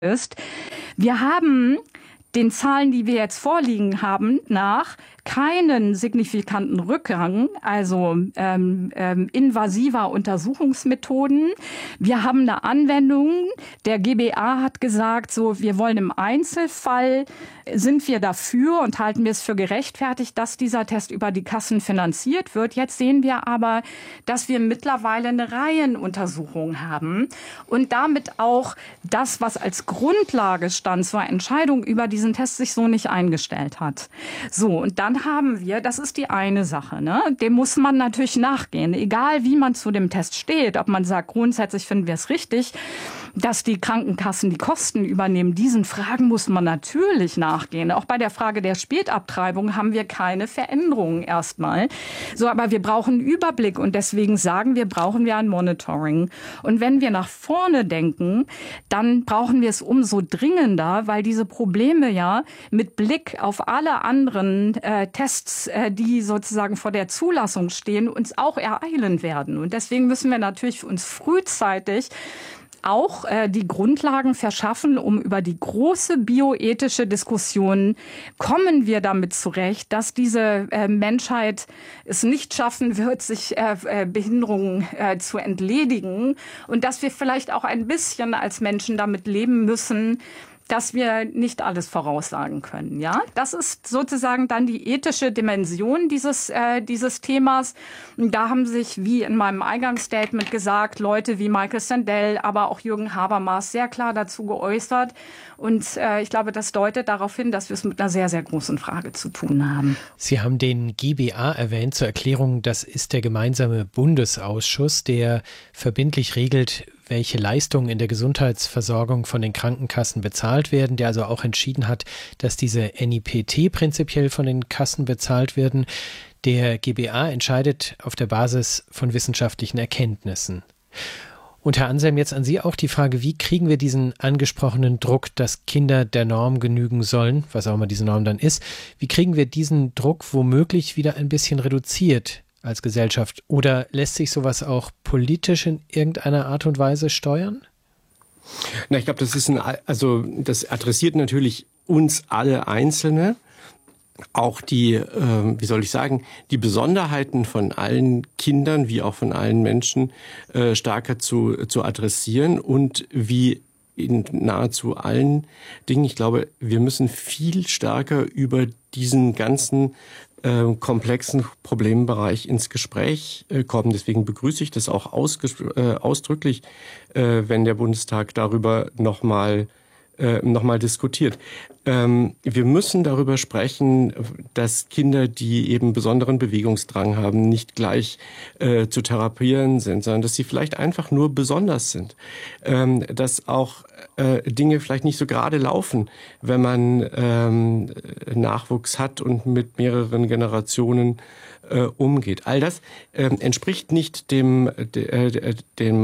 ist, wir haben den Zahlen, die wir jetzt vorliegen haben, nach keinen signifikanten Rückgang, also invasiver Untersuchungsmethoden. Wir haben eine Anwendung. Der GBA hat gesagt, so wir wollen im Einzelfall, sind wir dafür und halten wir es für gerechtfertigt, dass dieser Test über die Kassen finanziert wird. Jetzt sehen wir aber, dass wir mittlerweile eine Reihenuntersuchung haben und damit auch das, was als Grundlage stand zur Entscheidung über diesen Test, sich so nicht eingestellt hat. So, und dann haben wir, das ist die eine Sache, ne? Dem muss man natürlich nachgehen, egal wie man zu dem Test steht, ob man sagt, grundsätzlich finden wir es richtig, dass die Krankenkassen die Kosten übernehmen. Diesen Fragen muss man natürlich nachgehen. Auch bei der Frage der Spätabtreibung haben wir keine Veränderungen erstmal. So, aber wir brauchen einen Überblick und deswegen sagen wir, brauchen wir ein Monitoring. Und wenn wir nach vorne denken, dann brauchen wir es umso dringender, weil diese Probleme ja mit Blick auf alle anderen Tests, die sozusagen vor der Zulassung stehen, uns auch ereilen werden. Und deswegen müssen wir natürlich uns frühzeitig auch die Grundlagen verschaffen, um über die große bioethische Diskussion, kommen wir damit zurecht, dass diese Menschheit es nicht schaffen wird, sich Behinderungen zu entledigen und dass wir vielleicht auch ein bisschen als Menschen damit leben müssen, dass wir nicht alles voraussagen können. Ja, das ist sozusagen dann die ethische Dimension dieses Themas. Und da haben sich, wie in meinem Eingangsstatement gesagt, Leute wie Michael Sandel, aber auch Jürgen Habermas sehr klar dazu geäußert. Und ich glaube, das deutet darauf hin, dass wir es mit einer sehr, sehr großen Frage zu tun haben. Sie haben den GBA erwähnt zur Erklärung. Das ist der gemeinsame Bundesausschuss, der verbindlich regelt, welche Leistungen in der Gesundheitsversorgung von den Krankenkassen bezahlt werden, der also auch entschieden hat, dass diese NIPT prinzipiell von den Kassen bezahlt werden. Der GBA entscheidet auf der Basis von wissenschaftlichen Erkenntnissen. Und Herr Anselm, jetzt an Sie auch die Frage, wie kriegen wir diesen angesprochenen Druck, dass Kinder der Norm genügen sollen, was auch immer diese Norm dann ist, wie kriegen wir diesen Druck womöglich wieder ein bisschen reduziert als Gesellschaft? Oder lässt sich sowas auch politisch in irgendeiner Art und Weise steuern? Na, ich glaube, das adressiert natürlich uns alle Einzelne. Auch die Besonderheiten von allen Kindern wie auch von allen Menschen stärker zu adressieren und wie in nahezu allen Dingen. Ich glaube, wir müssen viel stärker über diesen ganzen komplexen Problembereich ins Gespräch kommen. Deswegen begrüße ich das auch ausdrücklich, wenn der Bundestag darüber nochmal diskutiert. Wir müssen darüber sprechen, dass Kinder, die eben besonderen Bewegungsdrang haben, nicht gleich zu therapieren sind, sondern dass sie vielleicht einfach nur besonders sind. Dass auch Dinge vielleicht nicht so gerade laufen, wenn man Nachwuchs hat und mit mehreren Generationen umgeht. All das entspricht nicht der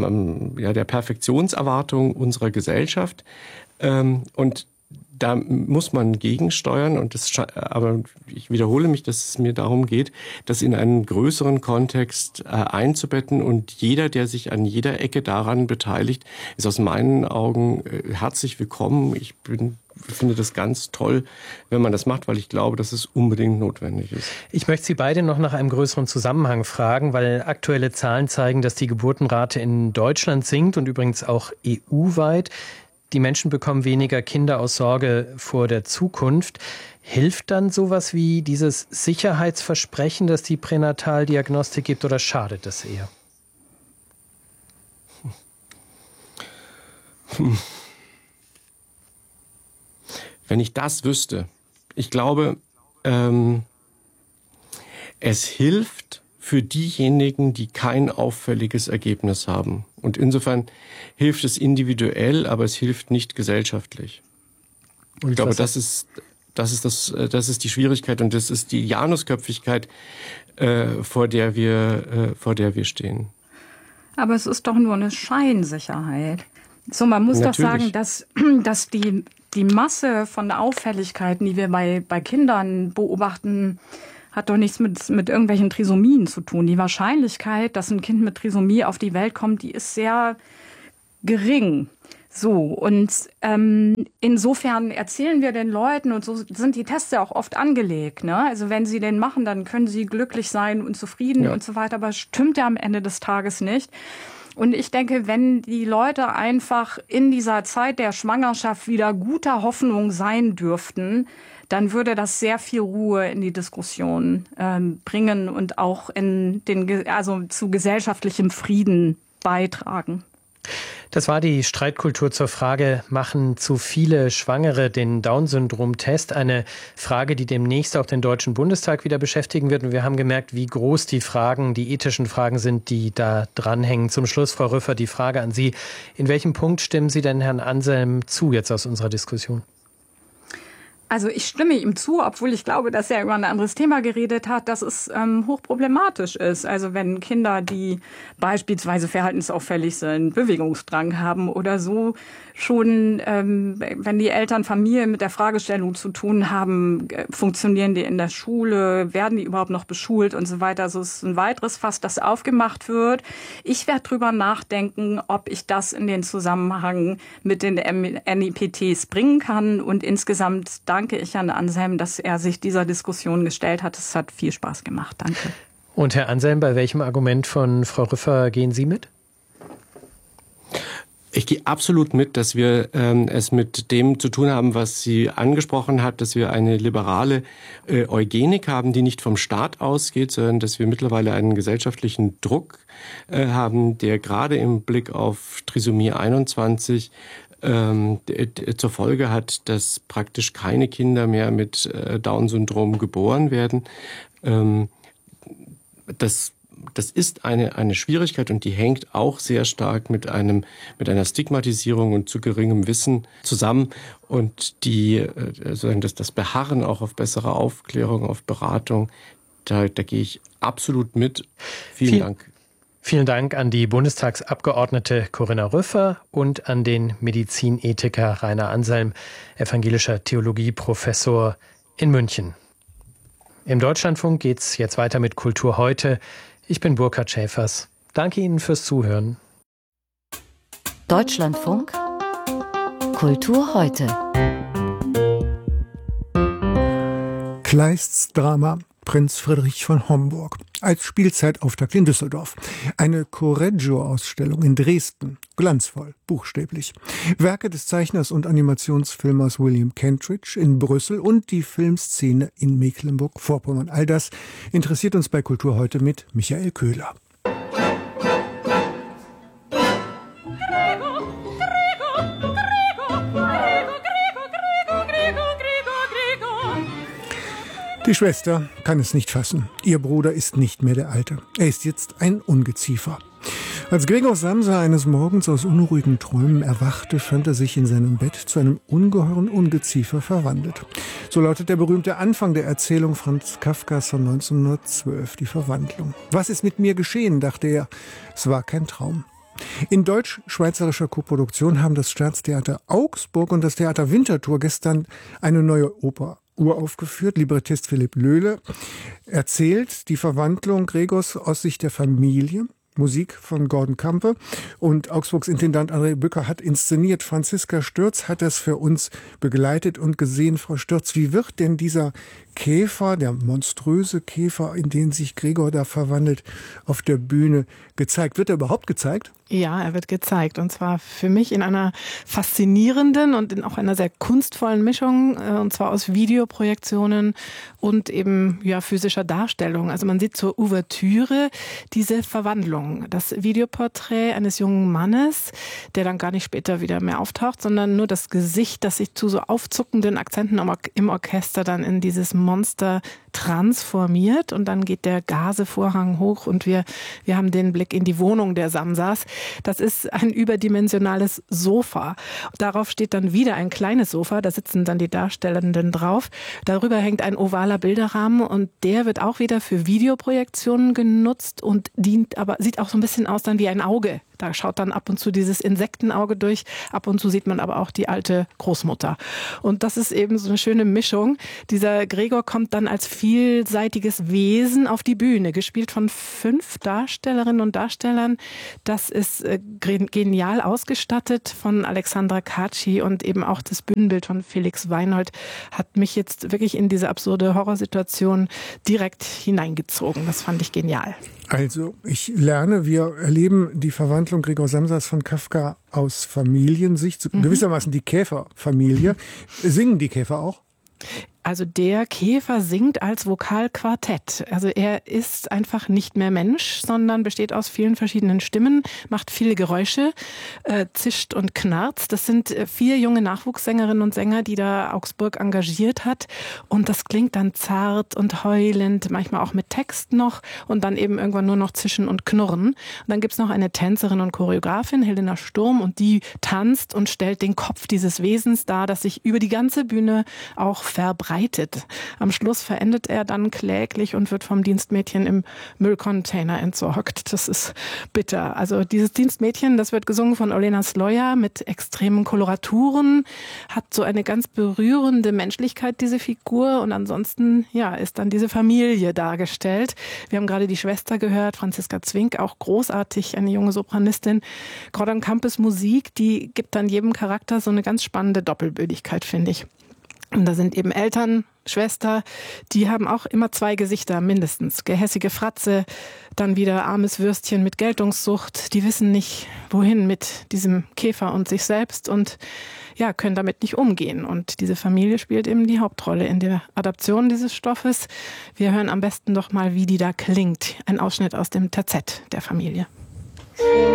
Perfektionserwartung unserer Gesellschaft. Und da muss man gegensteuern. Aber ich wiederhole mich, dass es mir darum geht, das in einen größeren Kontext einzubetten. Und jeder, der sich an jeder Ecke daran beteiligt, ist aus meinen Augen herzlich willkommen. Ich finde das ganz toll, wenn man das macht, weil ich glaube, dass es unbedingt notwendig ist. Ich möchte Sie beide noch nach einem größeren Zusammenhang fragen, weil aktuelle Zahlen zeigen, dass die Geburtenrate in Deutschland sinkt und übrigens auch EU-weit. Die Menschen bekommen weniger Kinder aus Sorge vor der Zukunft. Hilft dann sowas wie dieses Sicherheitsversprechen, das die Pränataldiagnostik gibt, oder schadet das eher? Wenn ich das wüsste, ich glaube, es hilft für diejenigen, die kein auffälliges Ergebnis haben. Und insofern hilft es individuell, aber es hilft nicht gesellschaftlich. Und ich glaube, das ist die Schwierigkeit und das ist die Janusköpfigkeit, vor der wir stehen. Aber es ist doch nur eine Scheinsicherheit. So, man muss Natürlich. doch sagen, dass die Masse von Auffälligkeiten, die wir bei Kindern beobachten, hat doch nichts mit irgendwelchen Trisomien zu tun. Die Wahrscheinlichkeit, dass ein Kind mit Trisomie auf die Welt kommt, die ist sehr gering. So, und insofern erzählen wir den Leuten, und so sind die Tests ja auch oft angelegt, ne? Also wenn sie den machen, dann können sie glücklich sein und zufrieden und so weiter, aber stimmt ja am Ende des Tages nicht. Und ich denke, wenn die Leute einfach in dieser Zeit der Schwangerschaft wieder guter Hoffnung sein dürften, dann würde das sehr viel Ruhe in die Diskussion bringen und auch zu gesellschaftlichem Frieden beitragen. Das war die Streitkultur zur Frage, machen zu viele Schwangere den Down-Syndrom-Test? Eine Frage, die demnächst auch den Deutschen Bundestag wieder beschäftigen wird. Und wir haben gemerkt, wie groß die ethischen Fragen sind, die da dranhängen. Zum Schluss, Frau Rüffer, die Frage an Sie. In welchem Punkt stimmen Sie denn Herrn Anselm zu jetzt aus unserer Diskussion? Also ich stimme ihm zu, obwohl ich glaube, dass er über ein anderes Thema geredet hat, dass es hochproblematisch ist. Also wenn Kinder, die beispielsweise verhaltensauffällig sind, Bewegungsdrang haben oder so, schon, wenn die Eltern Familie mit der Fragestellung zu tun haben, funktionieren die in der Schule, werden die überhaupt noch beschult und so weiter. Also es ist ein weiteres Fass, das aufgemacht wird. Ich werde drüber nachdenken, ob ich das in den Zusammenhang mit den NIPTs bringen kann, und insgesamt danke ich Herrn Anselm, dass er sich dieser Diskussion gestellt hat. Es hat viel Spaß gemacht. Danke. Und Herr Anselm, bei welchem Argument von Frau Rüffer gehen Sie mit? Ich gehe absolut mit, dass wir es mit dem zu tun haben, was sie angesprochen hat, dass wir eine liberale Eugenik haben, die nicht vom Staat ausgeht, sondern dass wir mittlerweile einen gesellschaftlichen Druck haben, der gerade im Blick auf Trisomie 21 zur Folge hat, dass praktisch keine Kinder mehr mit Down-Syndrom geboren werden. Das ist eine Schwierigkeit, und die hängt auch sehr stark mit einer Stigmatisierung und zu geringem Wissen zusammen. Und das Beharren auch auf bessere Aufklärung, auf Beratung, da gehe ich absolut mit. Vielen Dank. Vielen Dank an die Bundestagsabgeordnete Corinna Rüffer und an den Medizinethiker Rainer Anselm, evangelischer Theologieprofessor in München. Im Deutschlandfunk geht's jetzt weiter mit Kultur heute. Ich bin Burkhard Schäfers. Danke Ihnen fürs Zuhören. Deutschlandfunk Kultur heute. Kleists Drama Prinz Friedrich von Homburg als Spielzeitauftakt in Düsseldorf. Eine Correggio-Ausstellung in Dresden. Glanzvoll, buchstäblich. Werke des Zeichners und Animationsfilmers William Kentridge in Brüssel und die Filmszene in Mecklenburg-Vorpommern. All das interessiert uns bei Kultur heute mit Michael Köhler. Die Schwester kann es nicht fassen. Ihr Bruder ist nicht mehr der Alte. Er ist jetzt ein Ungeziefer. Als Gregor Samsa eines Morgens aus unruhigen Träumen erwachte, fand er sich in seinem Bett zu einem ungeheuren Ungeziefer verwandelt. So lautet der berühmte Anfang der Erzählung Franz Kafkas von 1912, die Verwandlung. Was ist mit mir geschehen, dachte er. Es war kein Traum. In deutsch-schweizerischer Koproduktion haben das Staatstheater Augsburg und das Theater Winterthur gestern eine neue Oper uraufgeführt. Librettist Philipp Löhle erzählt die Verwandlung Gregors aus Sicht der Familie. Musik von Gordon Kampe und Augsburgs Intendant André Bücker hat inszeniert. Franziska Stürz hat das für uns begleitet und gesehen. Frau Stürz, wie wird denn dieser Käfer, der monströse Käfer, in den sich Gregor da verwandelt, auf der Bühne gezeigt? Wird er überhaupt gezeigt? Ja, er wird gezeigt, und zwar für mich in einer faszinierenden und in auch einer sehr kunstvollen Mischung, und zwar aus Videoprojektionen und eben physischer Darstellung. Also man sieht zur Ouvertüre diese Verwandlung, das Videoporträt eines jungen Mannes, der dann gar nicht später wieder mehr auftaucht, sondern nur das Gesicht, das sich zu so aufzuckenden Akzenten im Orchester dann in dieses Monster transformiert, und dann geht der Gazevorhang hoch und wir haben den Blick in die Wohnung der Samsas. Das ist ein überdimensionales Sofa. Darauf steht dann wieder ein kleines Sofa, da sitzen dann die Darstellenden drauf. Darüber hängt ein ovaler Bilderrahmen, und der wird auch wieder für Videoprojektionen genutzt und sieht auch so ein bisschen aus dann wie ein Auge. Da schaut dann ab und zu dieses Insektenauge durch, ab und zu sieht man aber auch die alte Großmutter. Und das ist eben so eine schöne Mischung. Dieser Gregor kommt dann als vielseitiges Wesen auf die Bühne, gespielt von 5 Darstellerinnen und Darstellern. Das ist genial ausgestattet von Alexandra Kaci, und eben auch das Bühnenbild von Felix Weinold hat mich jetzt wirklich in diese absurde Horrorsituation direkt hineingezogen. Das fand ich genial. Also, ich lerne, wir erleben die Verwandlung Gregor Samsas von Kafka aus Familiensicht, gewissermaßen die Käferfamilie. Singen die Käfer auch? Also der Käfer singt als Vokalquartett. Also er ist einfach nicht mehr Mensch, sondern besteht aus vielen verschiedenen Stimmen, macht viele Geräusche, zischt und knarzt. Das sind 4 junge Nachwuchssängerinnen und Sänger, die da Augsburg engagiert hat. Und das klingt dann zart und heulend, manchmal auch mit Text noch und dann eben irgendwann nur noch Zischen und Knurren. Und dann gibt's noch eine Tänzerin und Choreografin, Helena Sturm, und die tanzt und stellt den Kopf dieses Wesens dar, das sich über die ganze Bühne auch verbreitet. Am Schluss verendet er dann kläglich und wird vom Dienstmädchen im Müllcontainer entsorgt. Das ist bitter. Also dieses Dienstmädchen, das wird gesungen von Olena Sloja mit extremen Koloraturen, hat so eine ganz berührende Menschlichkeit, diese Figur. Und ansonsten, ja, ist dann diese Familie dargestellt. Wir haben gerade die Schwester gehört, Franziska Zwink, auch großartig, eine junge Sopranistin. Gordon Campes Musik, die gibt dann jedem Charakter so eine ganz spannende Doppelbödigkeit, finde ich. Und da sind eben Eltern, Schwester, die haben auch immer 2 Gesichter mindestens. Gehässige Fratze, dann wieder armes Würstchen mit Geltungssucht. Die wissen nicht, wohin mit diesem Käfer und sich selbst und ja, können damit nicht umgehen. Und diese Familie spielt eben die Hauptrolle in der Adaption dieses Stoffes. Wir hören am besten doch mal, wie die da klingt. Ein Ausschnitt aus dem Terzett der Familie.